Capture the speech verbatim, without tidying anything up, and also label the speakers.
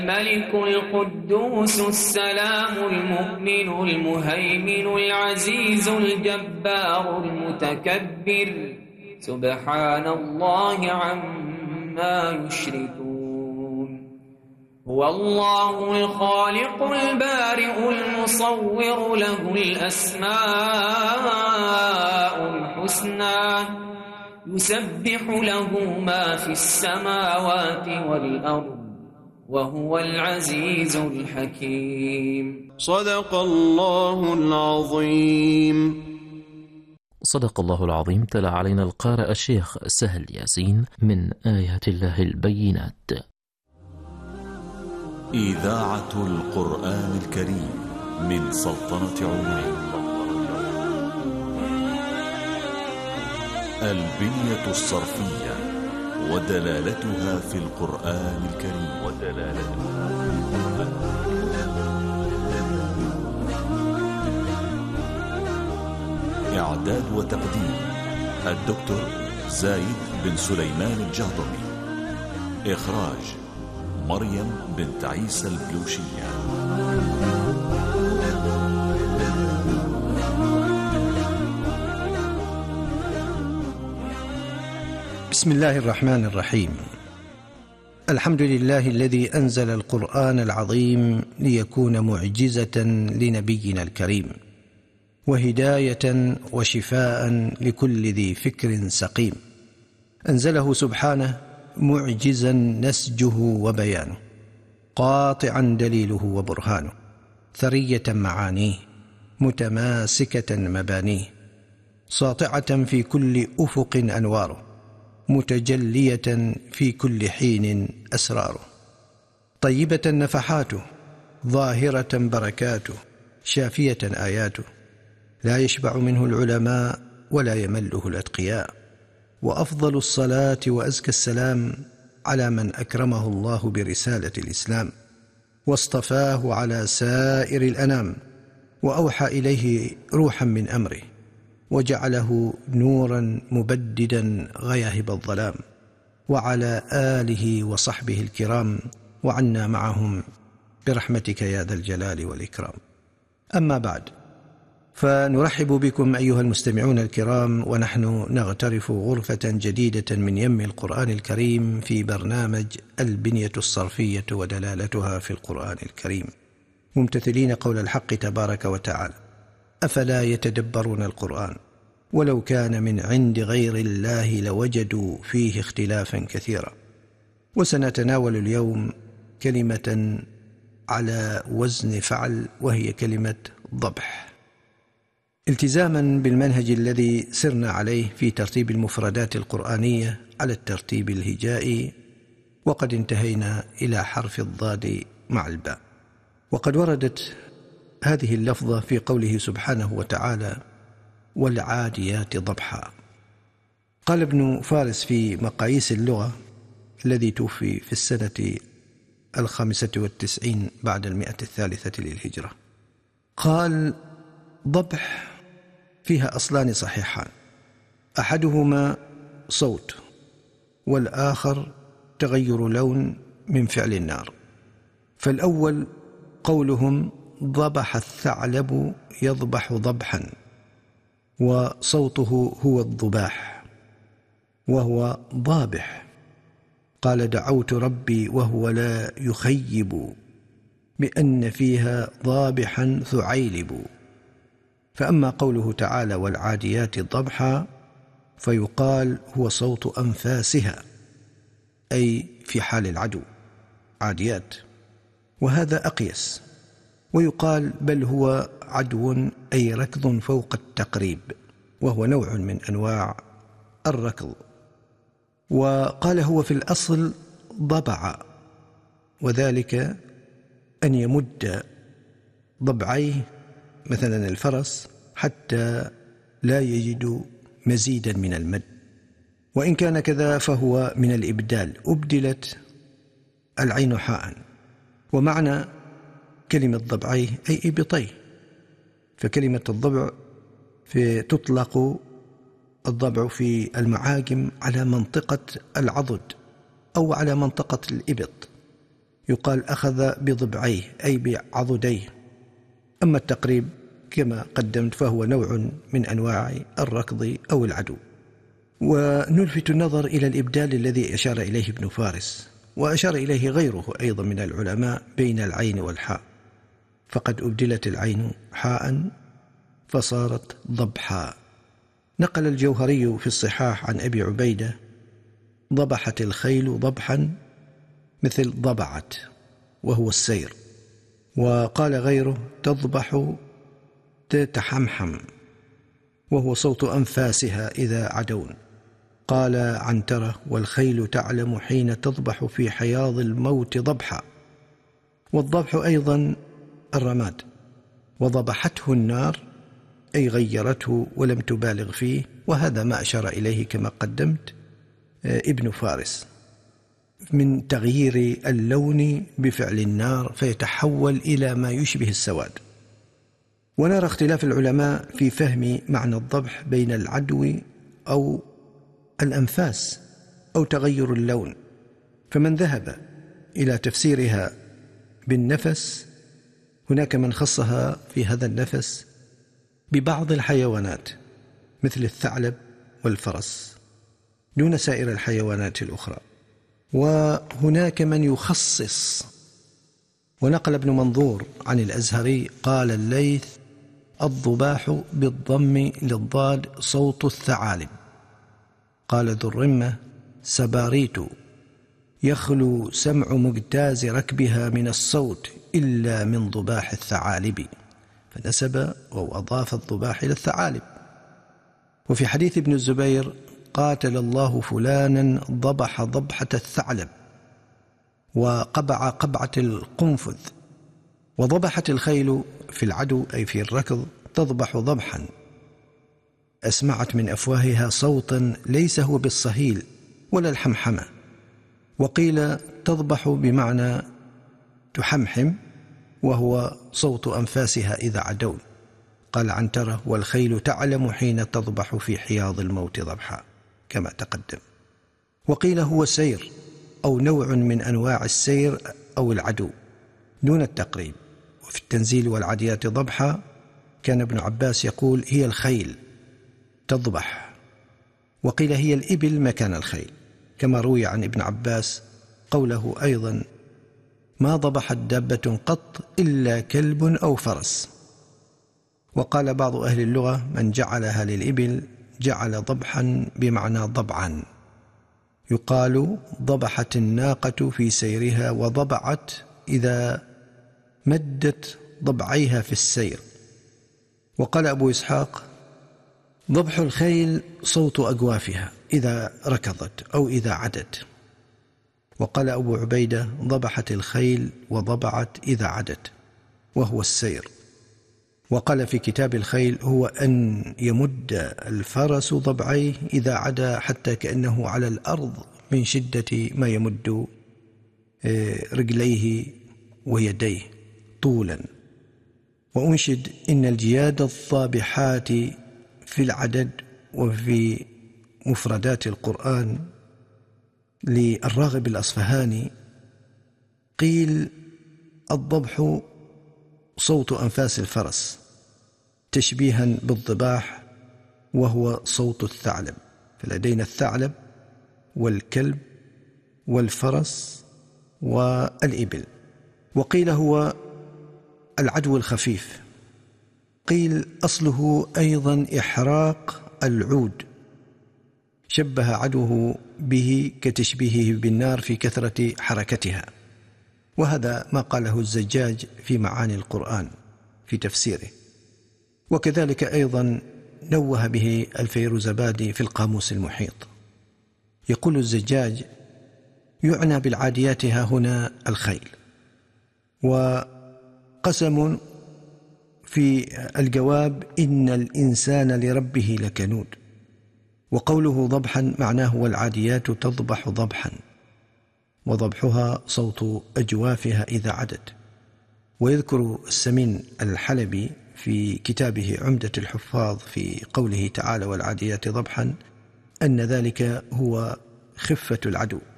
Speaker 1: الملك القدوس السلام المؤمن المهيمن العزيز الجبار المتكبر سبحان الله عما يشركون. هو الله الخالق البارئ المصور له الأسماء الحسنى يسبح له ما في السماوات والأرض وهو العزيز الحكيم.
Speaker 2: صدق الله العظيم.
Speaker 3: صدق الله العظيم. تلا علينا القارئ الشيخ سهل ياسين من آيات الله البينات.
Speaker 4: إذاعة القرآن الكريم من سلطنة عمان. البنية الصرفية ودلالتها في القرآن الكريم. ودلالتها إعداد وتقديم الدكتور زايد بن سليمان الجهضمي. إخراج مريم بنت عيسى البلوشية.
Speaker 5: بسم الله الرحمن الرحيم. الحمد لله الذي أنزل القرآن العظيم ليكون معجزة لنبينا الكريم وهداية وشفاء لكل ذي فكر سقيم. أنزله سبحانه معجزا نسجه وبيانه، قاطعا دليله وبرهانه، ثرية معانيه، متماسكة مبانيه، ساطعة في كل أفق أنواره، متجلية في كل حين أسراره، طيبة نفحاته، ظاهرة بركاته، شافية آياته، لا يشبع منه العلماء ولا يمله الأتقياء. وأفضل الصلاة وأزكى السلام على من أكرمه الله برسالة الإسلام واصطفاه على سائر الأنام، وأوحى إليه روحا من أمره، وجعله نورا مبددا غياهب الظلام، وعلى آله وصحبه الكرام، وعنا معهم برحمتك يا ذا الجلال والإكرام. أما بعد، فنرحب بكم أيها المستمعون الكرام، ونحن نغترف غرفة جديدة من يم القرآن الكريم في برنامج البنية الصرفية ودلالتها في القرآن الكريم، ممتثلين قول الحق تبارك وتعالى: أفلا يتدبرون القرآن ولو كان من عند غير الله لوجدوا فيه اختلافا كثيرا. وسنتناول اليوم كلمة على وزن فعل، وهي كلمة ضبح، التزاما بالمنهج الذي سرنا عليه في ترتيب المفردات القرآنية على الترتيب الهجائي، وقد انتهينا إلى حرف الضاد مع الباء. وقد وردت هذه اللفظة في قوله سبحانه وتعالى: والعاديات ضبحا. قال ابن فارس في مقاييس اللغة الذي توفي في السنة الخامسة والتسعين بعد المئة الثالثة للهجرة، قال: ضبح فيها أصلان صحيحان، أحدهما صوت، والآخر تغير لون من فعل النار. فالأول قولهم: ضبح الثعلب يضبح ضبحا، وصوته هو الضباح وهو ضابح. قال: دعوت ربي وهو لا يخيب، بأن فيها ضابحا ثعيلب. فأما قوله تعالى: والعاديات ضبحا، فيقال هو صوت أنفاسها، أي في حال العدو، عاديات، وهذا أقيس. ويقال بل هو عدو، أي ركض فوق التقريب، وهو نوع من أنواع الركض. وقال هو في الأصل ضبع، وذلك أن يمد ضبعيه مثلا الفرس حتى لا يجد مزيدا من المد، وإن كان كذا فهو من الإبدال، أبدلت العين حاء. ومعنى كلمة ضبعيه أي إبطيه، فكلمة الضبع في تطلق الضبع في المعاجم على منطقة العضد أو على منطقة الإبط، يقال أخذ بضبعيه أي بعضديه. أما التقريب كما قدمت فهو نوع من أنواع الركض أو العدو. ونلفت النظر إلى الإبدال الذي أشار إليه ابن فارس، وأشار إليه غيره أيضا من العلماء بين العين والحاء، فقد أبدلت العين حاء فصارت ضبحا. نقل الجوهري في الصحاح عن أبي عبيدة: ضبحت الخيل ضبحا مثل ضبعت، وهو السير. وقال غيره: تضبح تتحمحم، وهو صوت أنفاسها إذا عدون. قال عنترة: والخيل تعلم حين تضبح في حياض الموت ضبحا. والضبح أيضا الرماد. وضبحته النار أي غيرته ولم تبالغ فيه، وهذا ما أشار إليه كما قدمت ابن فارس من تغيير اللون بفعل النار فيتحول إلى ما يشبه السواد. ونرى اختلاف العلماء في فهم معنى الضبح بين العدو أو الأنفاس أو تغير اللون، فمن ذهب إلى تفسيرها بالنفس هناك من خصها في هذا النفس ببعض الحيوانات مثل الثعلب والفرس دون سائر الحيوانات الأخرى. وهناك من يخصص، ونقل ابن منظور عن الأزهري قال الليث: الضباح بالضم للضاد صوت الثعالب. قال ذو الرمة: سباريت يخلو سمع مجتاز ركبها من الصوت إلا من ضباح الثعالب، فنسب أو أضاف الضباح إلى الثعالب. وفي حديث ابن الزبير: قاتل الله فلانا ضبح ضبحة الثعلب وقبع قبعة القنفذ. وضبحت الخيل في العدو أي في الركض تضبح ضبحا، أسمعت من أفواهها صوتا ليس هو بالصهيل ولا الحمحمة. وقيل تضبح بمعنى تحمحم، وهو صوت أنفاسها إذا عدون. قال عنترة: والخيل تعلم حين تضبح في حياض الموت ضبحا، كما تقدم. وقيل هو سير أو نوع من أنواع السير أو العدو دون التقريب. وفي التنزيل والعاديات ضبحا كان ابن عباس يقول: هي الخيل تضبح. وقيل هي الإبل مكان الخيل، كما روي عن ابن عباس قوله أيضا: ما ضبحت دابة قط إلا كلب أو فرس. وقال بعض أهل اللغة: من جعلها للإبل جعل ضبحا بمعنى ضبعا. يقال ضبحت الناقة في سيرها، وضبعت إذا مدت ضبعيها في السير. وقال أبو إسحاق: ضبح الخيل صوت أجوافها إذا ركضت أو إذا عدت. وقال أبو عبيدة: ضبحت الخيل وضبعت إذا عدت، وهو السير. وقال في كتاب الخيل: هو أن يمد الفرس ضبعيه إذا عدا حتى كأنه على الأرض من شدة ما يمد رجليه ويديه طولا. وأنشد: إن الجياد الضابحات في العدد وفي مفردات القرآن للراغب الأصفهاني قيل: الضبح صوت أنفاس الفرس تشبيها بالضباح، وهو صوت الثعلب. فلدينا الثعلب والكلب والفرس والإبل. وقيل هو العدو الخفيف. قيل أصله أيضا إحراق العود، شبه عدوه به كتشبيهه بالنار في كثرة حركتها. وهذا ما قاله الزجاج في معاني القرآن في تفسيره. وكذلك أيضا نوه به الفيروزبادي في القاموس المحيط. يقول الزجاج: يعنى بالعاديات ها هنا الخيل. وقسم في الجواب: إن الإنسان لربه لكنود. وقوله ضبحا معناه والعاديات تضبح ضبحا، وضبحها صوت أجوافها إذا عدت. ويذكر السمين الحلبي في كتابه عمدة الحفاظ في قوله تعالى: والعاديات ضبحا، أن ذلك هو خفة العدو.